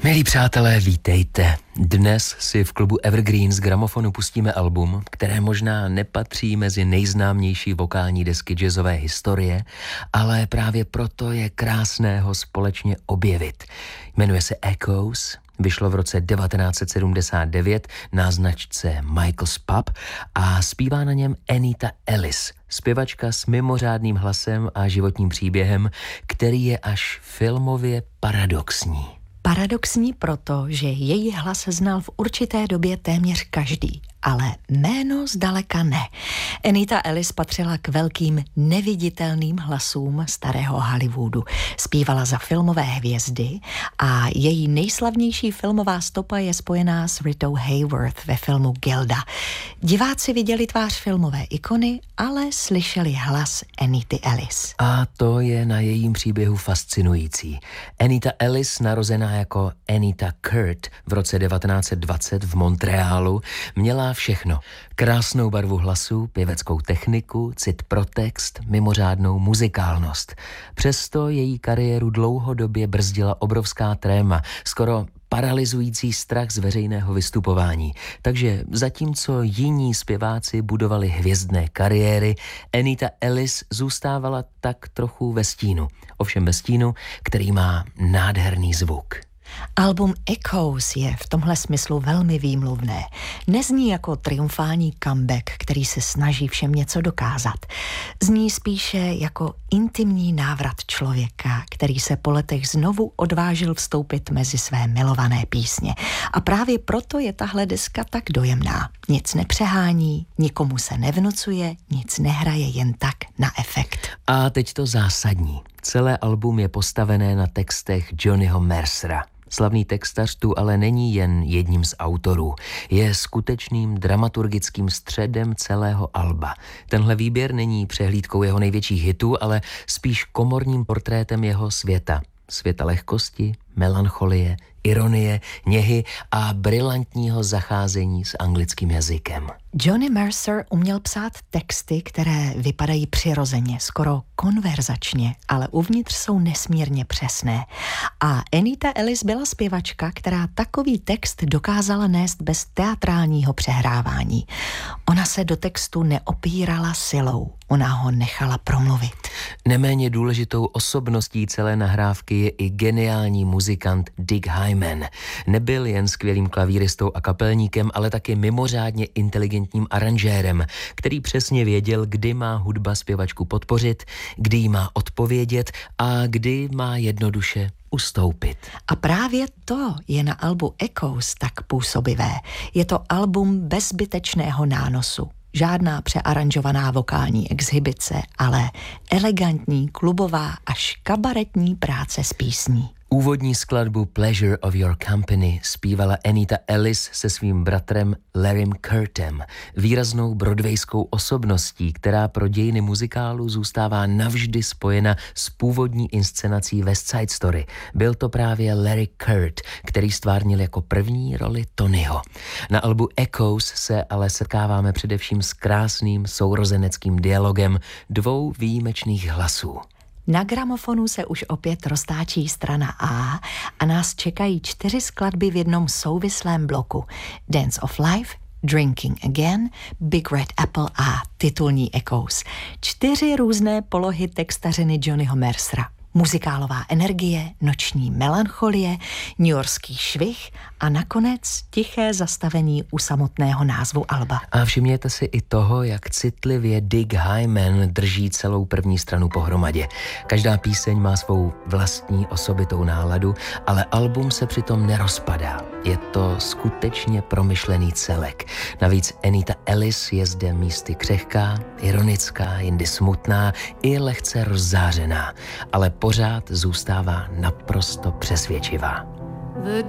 Milí přátelé, vítejte. Dnes si v klubu Evergreen z gramofonu pustíme album, které možná nepatří mezi nejznámější vokální desky jazzové historie, ale právě proto je krásné ho společně objevit. Jmenuje se Echoes, vyšlo v roce 1979 na značce Michael's Pub a zpívá na něm Anita Ellis, zpěvačka s mimořádným hlasem a životním příběhem, který je až filmově paradoxní. Paradoxní proto, že její hlas znal v určité době téměř každý, ale jméno zdaleka ne. Anita Ellis patřila k velkým neviditelným hlasům starého Hollywoodu. Zpívala za filmové hvězdy a její nejslavnější filmová stopa je spojená s Ritou Hayworth ve filmu Gilda. Diváci viděli tvář filmové ikony, ale slyšeli hlas Anity Ellis. A to je na jejím příběhu fascinující. Anita Ellis, narozená jako Anita Kurt v roce 1920 v Montrealu, měla všechno. Krásnou barvu hlasu, pěveckou techniku, cit pro text, mimořádnou muzikálnost. Přesto její kariéru dlouhodobě brzdila obrovská tréma, skoro paralyzující strach z veřejného vystupování. Takže zatímco jiní zpěváci budovali hvězdné kariéry, Anita Ellis zůstávala tak trochu ve stínu. Ovšem ve stínu, který má nádherný zvuk. Album Echoes je v tomhle smyslu velmi výmluvné. Nezní jako triumfální comeback, který se snaží všem něco dokázat. Zní spíše jako intimní návrat člověka, který se po letech znovu odvážil vstoupit mezi své milované písně. A právě proto je tahle deska tak dojemná. Nic nepřehání, nikomu se nevnucuje, nic nehraje jen tak na efekt. A teď to zásadní. Celé album je postavené na textech Johnnyho Mercera. Slavný textař tu ale není jen jedním z autorů. Je skutečným dramaturgickým středem celého alba. Tenhle výběr není přehlídkou jeho největších hitů, ale spíš komorním portrétem jeho světa. Světa lehkosti, melancholie, ironie, něhy a brilantního zacházení s anglickým jazykem. Johnny Mercer uměl psát texty, které vypadají přirozeně, skoro konverzačně, ale uvnitř jsou nesmírně přesné. A Anita Ellis byla zpěvačka, která takový text dokázala nést bez teatrálního přehrávání. Ona se do textu neopírala silou, ona ho nechala promluvit. Neméně důležitou osobností celé nahrávky je i geniální muzikant Dick Hyman. Nebyl jen skvělým klavíristou a kapelníkem, ale taky mimořádně inteligentním aranžérem, který přesně věděl, kdy má hudba zpěvačku podpořit, kdy jí má odpovědět a kdy má jednoduše ustoupit. A právě to je na albu Echoes tak působivé. Je to album bez zbytečného nánosu. Žádná přearanžovaná vokální exhibice, ale elegantní, klubová až kabaretní práce s písní. Úvodní skladbu Pleasure of Your Company zpívala Anita Ellis se svým bratrem Larrym Kurtem, výraznou broadwayskou osobností, která pro dějiny muzikálu zůstává navždy spojena s původní inscenací West Side Story. Byl to právě Larry Kurt, který stvárnil jako první roli Tonyho. Na albu Echoes se ale setkáváme především s krásným sourozeneckým dialogem dvou výjimečných hlasů. Na gramofonu se už opět roztáčí strana a nás čekají 4 skladby v jednom souvislém bloku. Dance of Life, Drinking Again, Big Red Apple a titulní Echoes. 4 různé polohy textařiny Johnnyho Mercera. Muzikálová energie, noční melancholie, newyorský švih a nakonec tiché zastavení u samotného názvu alba. A všimněte si i toho, jak citlivě Dick Hyman drží celou první stranu pohromadě. Každá píseň má svou vlastní osobitou náladu, ale album se přitom nerozpadá. Je to skutečně promyšlený celek. Navíc Anita Ellis je zde místy křehká, ironická, jindy smutná i lehce rozzářená, ale pořád zůstává naprosto přesvědčivá.